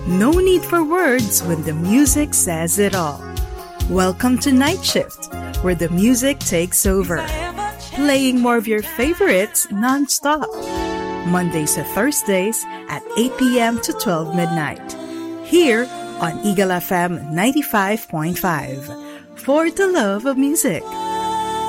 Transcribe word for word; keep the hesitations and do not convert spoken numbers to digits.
No need for words when the music says it all. Welcome to Night Shift, where the music takes over. Playing more of your favorites non-stop. Mondays to Thursdays at eight p.m. to twelve midnight. Here on Eagle F M ninety-five point five. For the love of music.